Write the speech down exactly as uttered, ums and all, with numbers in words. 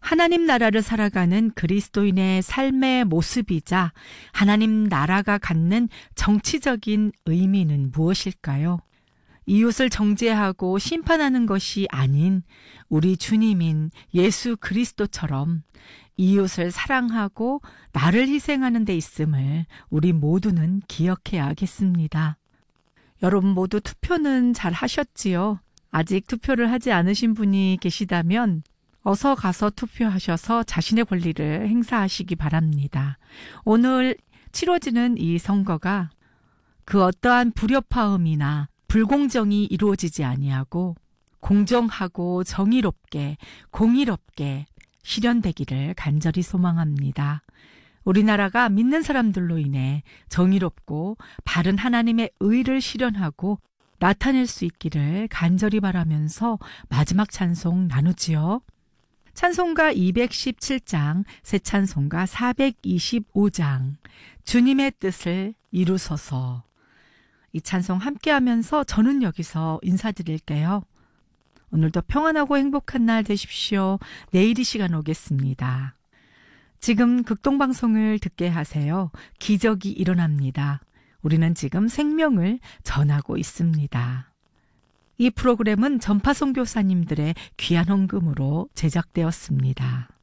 하나님 나라를 살아가는 그리스도인의 삶의 모습이자 하나님 나라가 갖는 정치적인 의미는 무엇일까요? 이웃을 정죄하고 심판하는 것이 아닌 우리 주님인 예수 그리스도처럼 이웃을 사랑하고 나를 희생하는 데 있음을 우리 모두는 기억해야겠습니다. 여러분 모두 투표는 잘 하셨지요? 아직 투표를 하지 않으신 분이 계시다면 어서 가서 투표하셔서 자신의 권리를 행사하시기 바랍니다. 오늘 치러지는 이 선거가 그 어떠한 불협화음이나 불공정이 이루어지지 아니하고 공정하고 정의롭게 공의롭게 실현되기를 간절히 소망합니다. 우리나라가 믿는 사람들로 인해 정의롭고 바른 하나님의 의를 실현하고 나타낼 수 있기를 간절히 바라면서 마지막 찬송 나누지요. 찬송가 이백십칠 장, 새 찬송가 사백이십오 장, 주님의 뜻을 이루소서. 이 찬송 함께 하면서 저는 여기서 인사드릴게요. 오늘도 평안하고 행복한 날 되십시오. 내일 이 시간 오겠습니다. 지금 극동방송을 듣게 하세요. 기적이 일어납니다. 우리는 지금 생명을 전하고 있습니다. 이 프로그램은 전파선교사님들의 귀한 헌금으로 제작되었습니다.